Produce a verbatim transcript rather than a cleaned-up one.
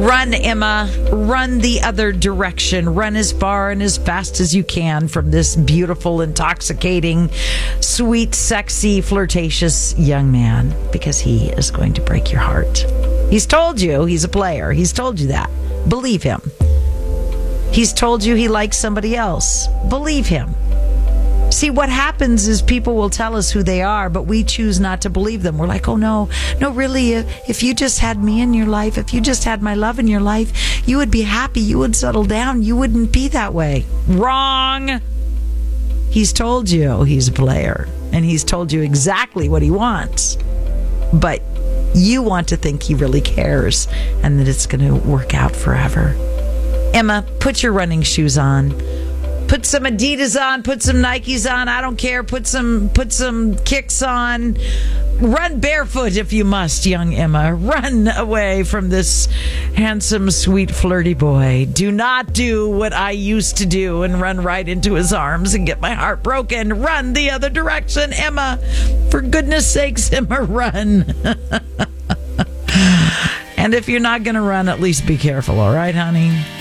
Run, Emma. Run the other direction. Run as far and as fast as you can from this beautiful, intoxicating, sweet, sexy, flirtatious young man, because he is going to break your heart. He's told you he's a player. He's told you that. Believe him. He's told you he likes somebody else. Believe him. See, what happens is people will tell us who they are, but we choose not to believe them. We're like, oh, no, no, really, if you just had me in your life, if you just had my love in your life, you would be happy, you would settle down, you wouldn't be that way. Wrong. He's told you he's a player, and he's told you exactly what he wants. But you want to think he really cares and that it's going to work out forever. Emma, put your running shoes on. Put some Adidas on, put some Nikes on, I don't care. Put some put some kicks on. Run barefoot if you must, young Emma. Run away from this handsome, sweet, flirty boy. Do not do what I used to do and run right into his arms and get my heart broken. Run the other direction, Emma. For goodness sakes, Emma, run. And if you're not going to run, at least be careful, all right, honey?